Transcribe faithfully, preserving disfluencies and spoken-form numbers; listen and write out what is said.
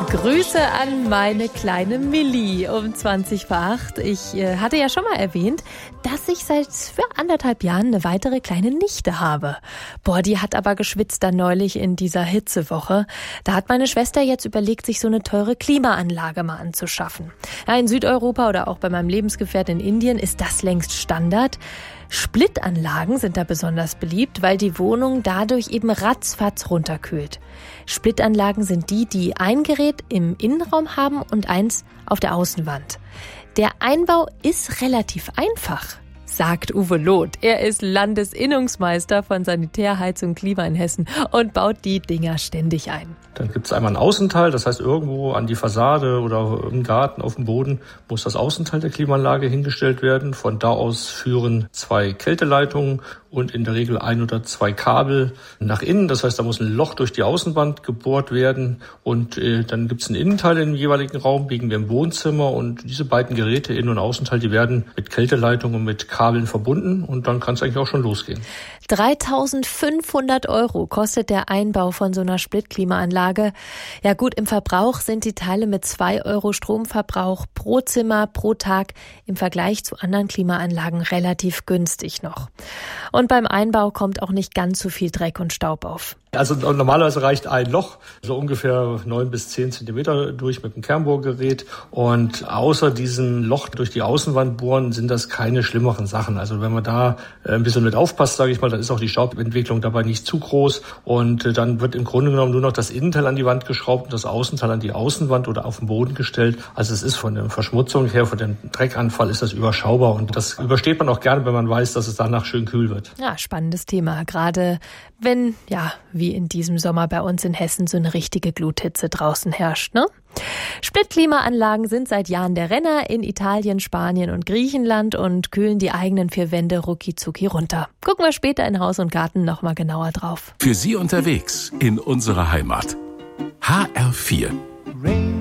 Grüße an meine kleine Milli um zwanzig vor acht. Ich äh, hatte ja schon mal erwähnt, dass ich seit für anderthalb Jahren eine weitere kleine Nichte habe. Boah, die hat aber geschwitzt dann neulich in dieser Hitzewoche. Da hat meine Schwester jetzt überlegt, sich so eine teure Klimaanlage mal anzuschaffen. Ja, in Südeuropa oder auch bei meinem Lebensgefährt in Indien ist das längst Standard. Splitanlagen sind da besonders beliebt, weil die Wohnung dadurch eben ratzfatz runterkühlt. Splitanlagen sind die, die ein Gerät im Innenraum haben und eins auf der Außenwand. Der Einbau ist relativ einfach, sagt Uwe Loth. Er ist Landesinnungsmeister von Sanitär, Heizung, Klima in Hessen und baut die Dinger ständig ein. Dann gibt es einmal einen Außenteil, das heißt irgendwo an die Fassade oder im Garten auf dem Boden muss das Außenteil der Klimaanlage hingestellt werden. Von da aus führen zwei Kälteleitungen und in der Regel ein oder zwei Kabel nach innen. Das heißt, da muss ein Loch durch die Außenwand gebohrt werden und äh, dann gibt es einen Innenteil im jeweiligen Raum, liegen wir im Wohnzimmer und diese beiden Geräte, Innen- und Außenteil, die werden mit Kälteleitungen und mit Kabeln verbunden und dann kann es eigentlich auch schon losgehen. dreitausendfünfhundert Euro kostet der Einbau von so einer Splitklimaanlage. Ja gut, im Verbrauch sind die Teile mit zwei Euro Stromverbrauch pro Zimmer pro Tag im Vergleich zu anderen Klimaanlagen relativ günstig noch. Und beim Einbau kommt auch nicht ganz so viel Dreck und Staub auf. Also normalerweise reicht ein Loch so ungefähr neun bis zehn Zentimeter durch mit dem Kernbohrgerät und außer diesem Loch durch die Außenwand bohren sind das keine schlimmeren Sachen. Also wenn man da ein bisschen mit aufpasst, sage ich mal, dann ist auch die Staubentwicklung dabei nicht zu groß und dann wird im Grunde genommen nur noch das Innenteil an die Wand geschraubt und das Außenteil an die Außenwand oder auf den Boden gestellt. Also es ist von der Verschmutzung her, von dem Dreckanfall ist das überschaubar und das übersteht man auch gerne, wenn man weiß, dass es danach schön kühl wird. Ja, spannendes Thema, gerade wenn, ja, wie in diesem Sommer bei uns in Hessen so eine richtige Gluthitze draußen herrscht, ne? Splitklimaanlagen sind seit Jahren der Renner in Italien, Spanien und Griechenland und kühlen die eigenen vier Wände rucki-zucki runter. Gucken wir später in Haus und Garten noch mal genauer drauf. Für Sie unterwegs in unserer Heimat. H R vier